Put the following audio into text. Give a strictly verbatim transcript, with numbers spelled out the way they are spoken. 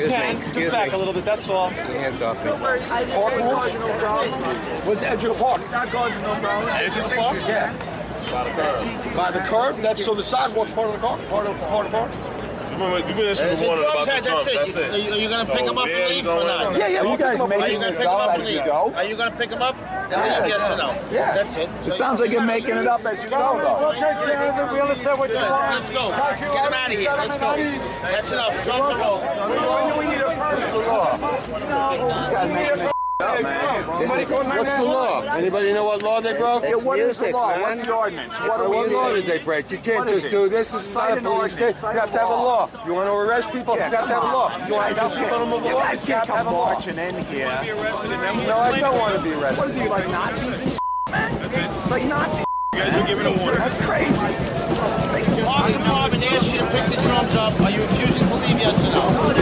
Excuse can. me. Just Excuse back me. a little bit, that's all. Your hands off me. Where's the edge of the park? Edge of the park? Yeah. By the curb. By the curb? That's so the sidewalk's part of the car? Part of, part of the park? Remember, you've been issued The a warning drums about had, the drums. that's That's it. it. Are you, are you going to pick So them up where and you leave going or not? with Yeah, yeah, you guys Are you making going to this pick them up up as and you leave? go. Are you going to pick them up and leave, Yeah. yes or no? Yeah. That's it. It sounds like you're making it up as you go, though. We'll take care of it. We understand what you Good. want. Let's go. Get them out of here. Let's go. That's enough. Drums are low. We need a personal law. What's the law? Anybody know what law they broke? It's What is the music, law? man. What's the ordinance? What are What we law did they break? You can't What is just it? do this. This is not a Cite an police state. ordinance. You have to have a law. You want to arrest people? You have to have a law. You want to arrest people on the You law? guys You can't have to have come a law. marching in here. No, I don't want to be arrested. What is he, like Nazis and It's like Nazi. You guys are giving a warning. That's crazy. Parks Department asked you to pick the drums up. Are you refusing to leave, yes or no?